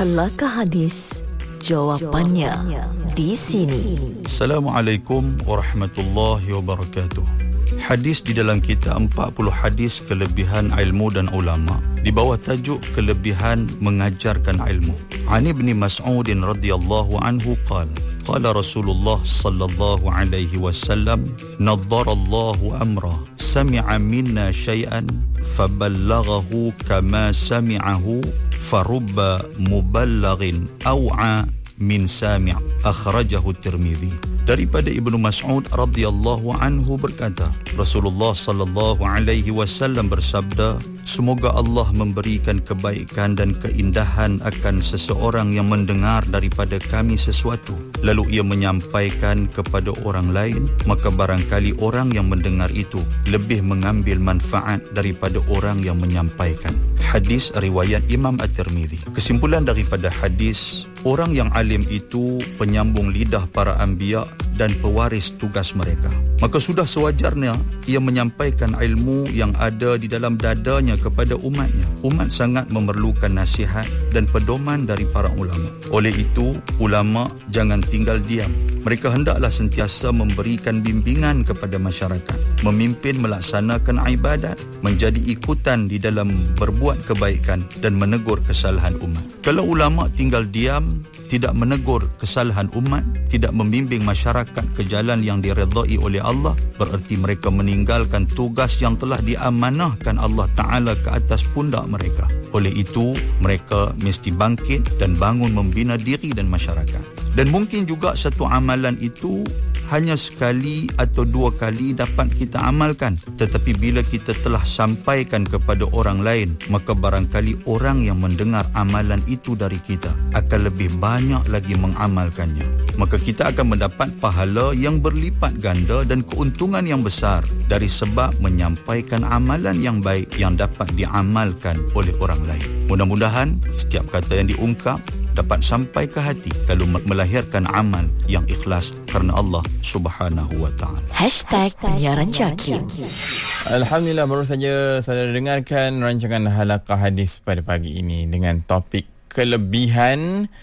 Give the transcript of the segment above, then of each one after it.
Halaqah Hadis, jawapannya di sini. Assalamualaikum warahmatullahi wabarakatuh. Hadis di dalam kita 40 hadis kelebihan ilmu dan ulama di bawah tajuk kelebihan mengajarkan ilmu. Ani bin Mas'ud radhiyallahu anhu qala Rasulullah sallallahu alaihi wasallam naddarallahu amra sami'a minna syai'an faballaghahu kama sami'ahu farubba muballighin aw'a min sami'. Akhrajahu Tirmizi. Daripada Ibnu Mas'ud radhiyallahu anhu berkata, Rasulullah sallallahu alaihi wasallam bersabda, semoga Allah memberikan kebaikan dan keindahan akan seseorang yang mendengar daripada kami sesuatu, lalu ia menyampaikan kepada orang lain, maka barangkali orang yang mendengar itu lebih mengambil manfaat daripada orang yang menyampaikan. Hadis riwayat Imam At-Tirmizi. Kesimpulan daripada hadis, orang yang alim itu penyambung lidah para anbiya dan pewaris tugas mereka. Maka sudah sewajarnya ia menyampaikan ilmu yang ada di dalam dadanya kepada umatnya. Umat sangat memerlukan nasihat dan pedoman dari para ulama. Oleh itu, ulama jangan tinggal diam. Mereka hendaklah sentiasa memberikan bimbingan kepada masyarakat, memimpin melaksanakan ibadat, menjadi ikutan di dalam berbuat kebaikan dan menegur kesalahan umat. Kalau ulama tinggal diam, tidak menegur kesalahan umat, tidak membimbing masyarakat ke jalan yang diredai oleh Allah, bererti mereka meninggalkan tugas yang telah diamanahkan Allah Ta'ala ke atas pundak mereka. Oleh itu, mereka mesti bangkit dan bangun membina diri dan masyarakat. Dan mungkin juga satu amalan itu hanya sekali atau dua kali dapat kita amalkan. Tetapi bila kita telah sampaikan kepada orang lain, maka barangkali orang yang mendengar amalan itu dari kita akan lebih banyak lagi mengamalkannya. Maka kita akan mendapat pahala yang berlipat ganda dan keuntungan yang besar dari sebab menyampaikan amalan yang baik yang dapat diamalkan oleh orang lain. Mudah-mudahan setiap kata yang diungkap dapat sampai ke hati lalu melahirkan amal yang ikhlas kerana Allah Subhanahu wa ta'ala. #penyiaran Jakim. Alhamdulillah, baru saja saya dengarkan rancangan Halaqah Hadis pada pagi ini dengan topik kelebihan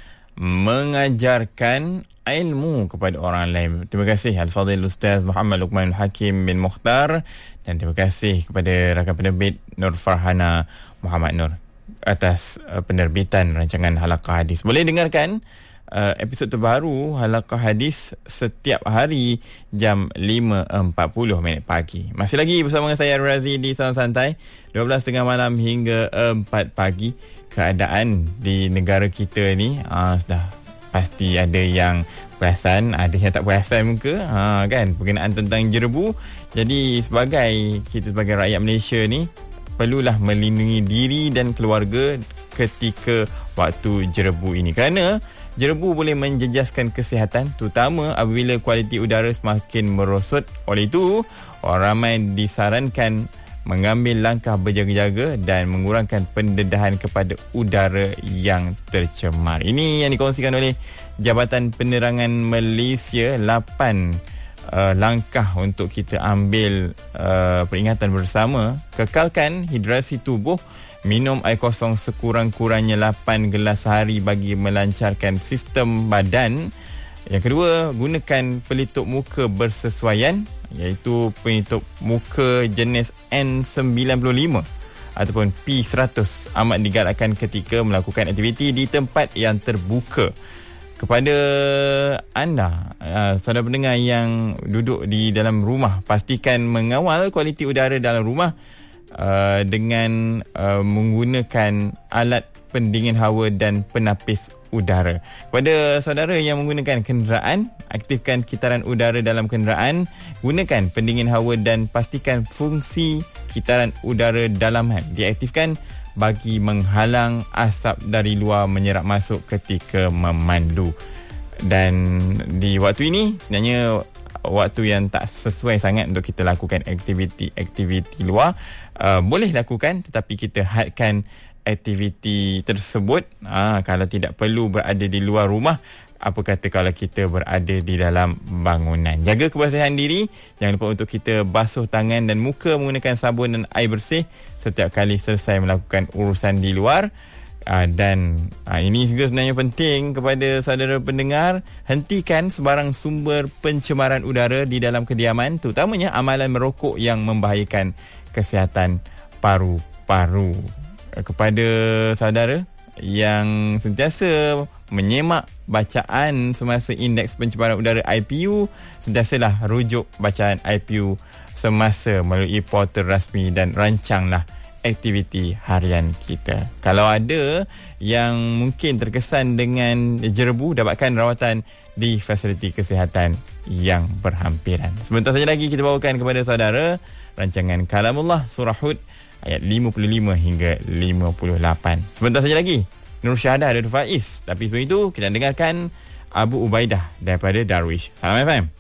mengajarkan ilmu kepada orang lain. Terima kasih Al-Fadhil Ustaz Muhammad Luqmanul Hakim bin Mukhtar, dan terima kasih kepada rakan penerbit Nur Farhana Muhammad Nur atas penerbitan rancangan Halaqah Hadis. Boleh dengarkan episod terbaru Halaqah Hadis setiap hari jam 5.40 pagi. Masih lagi bersama dengan saya Razi di Salam Santai 12.30 malam hingga 4 pagi. Keadaan di negara kita ni sudah pasti ada yang perasan, ada yang tak perasan muka kan, berkenaan tentang jerebu. Jadi kita sebagai rakyat Malaysia ni perlulah melindungi diri dan keluarga ketika waktu jerebu ini, kerana jerebu boleh menjejaskan kesihatan, terutama apabila kualiti udara semakin merosot. Oleh itu, orang ramai disarankan mengambil langkah berjaga-jaga dan mengurangkan pendedahan kepada udara yang tercemar. Ini yang dikongsikan oleh Jabatan Penerangan Malaysia. 8 langkah untuk kita ambil peringatan bersama. Kekalkan hidrasi tubuh. Minum air kosong sekurang-kurangnya 8 gelas sehari bagi melancarkan sistem badan. Yang kedua, gunakan pelitup muka bersesuaian, iaitu pelitup muka jenis N95 ataupun P100. Amat digalakkan ketika melakukan aktiviti di tempat yang terbuka. Kepada anda, saudara pendengar yang duduk di dalam rumah, pastikan mengawal kualiti udara dalam rumah dengan menggunakan alat pendingin hawa dan penapis udara. Kepada saudara yang menggunakan kenderaan, aktifkan kitaran udara dalam kenderaan, gunakan pendingin hawa dan pastikan fungsi kitaran udara dalaman diaktifkan bagi menghalang asap dari luar menyerap masuk ketika memandu. Dan di waktu ini sebenarnya waktu yang tak sesuai sangat untuk kita lakukan aktiviti luar. Boleh lakukan, tetapi kita hadkan aktiviti tersebut. Kalau tidak perlu berada di luar rumah, apa kata kalau kita berada di dalam bangunan. Jaga kebersihan diri. Jangan lupa untuk kita basuh tangan dan muka menggunakan sabun dan air bersih setiap kali selesai melakukan urusan di luar. Dan ini juga sebenarnya penting kepada saudara pendengar, hentikan sebarang sumber pencemaran udara di dalam kediaman, terutamanya amalan merokok yang membahayakan kesihatan paru-paru. Kepada saudara yang sentiasa menyemak bacaan semasa indeks pencemaran udara IPU, sentiasalah rujuk bacaan IPU semasa melalui portal rasmi dan rancanglah aktiviti harian kita. Kalau ada yang mungkin terkesan dengan jerebu, dapatkan rawatan di fasiliti kesihatan yang berhampiran. Sebentar saja lagi kita bawakan kepada saudara rancangan Kalamullah Surah Hud ayat 55 hingga 58. Sebentar saja lagi Nur Syahadah dan Faiz. Tapi sebelum itu kita dengarkan Abu Ubaidah daripada Darwish. Salam FM.